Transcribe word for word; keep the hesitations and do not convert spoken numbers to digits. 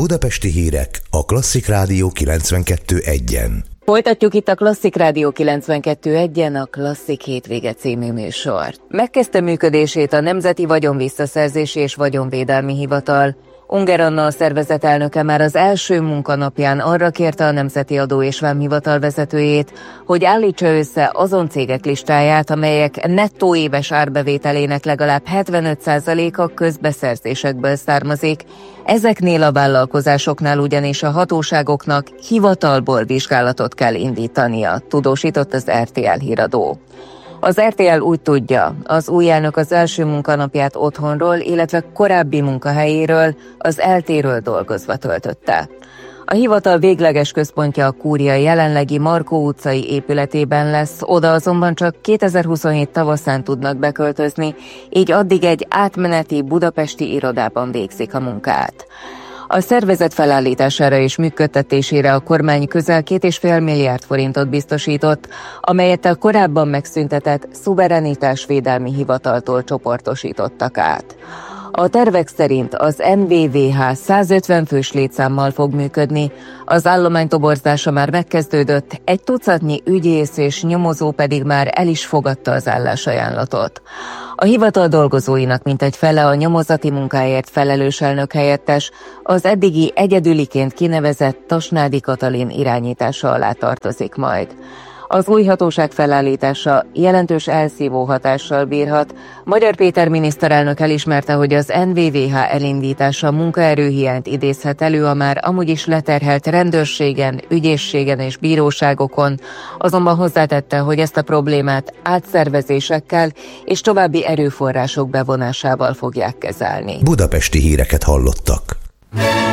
Budapesti hírek a Klasszik Rádió kilencvenkettő egyen. Folytatjuk itt a Klasszik Rádió kilencvenkettő egyen a Klasszik hétvége című műsort. Megkezdte működését a Nemzeti Vagyonvisszaszerzési és Vagyonvédelmi Hivatal. Unger Anna, a szervezet elnöke már az első munkanapján arra kérte a Nemzeti Adó és Vámhivatal vezetőjét, hogy állítsa össze azon cégek listáját, amelyek nettó éves árbevételének legalább hetvenöt százaléka közbeszerzésekből származik. Ezeknél a vállalkozásoknál ugyanis a hatóságoknak hivatalból vizsgálatot kell indítania, tudósított az er té el híradó. Az er té el úgy tudja, az új elnök az első munkanapját otthonról, illetve korábbi munkahelyéről, az eltéről dolgozva töltötte. A hivatal végleges központja a Kúria jelenlegi Markó utcai épületében lesz, oda azonban csak kétezer-huszonhét tavaszán tudnak beköltözni, így addig egy átmeneti budapesti irodában végzik a munkát. A szervezet felállítására és működtetésére a kormány közel két és fél milliárd forintot biztosított, amelyet a korábban megszüntetett Szuverenitásvédelmi Hivataltól csoportosítottak át. A tervek szerint az en vé vé há százötven fős létszámmal fog működni, az állomány toborzása már megkezdődött, egy tucatnyi ügyész és nyomozó pedig már el is fogadta az állásajánlatot. A hivatal dolgozóinak mintegy fele a nyomozati munkáért felelős elnök helyettes, az eddigi egyedüliként kinevezett Tasnádi Katalin irányítása alá tartozik majd. Az új hatóság felállítása jelentős elszívó hatással bírhat. Magyar Péter miniszterelnök elismerte, hogy az en vé vé há elindítása munkaerőhiányt idézhet elő a már amúgy is leterhelt rendőrségen, ügyészségen és bíróságokon, azonban hozzátette, hogy ezt a problémát átszervezésekkel és további erőforrások bevonásával fogják kezelni. Budapesti híreket hallottak.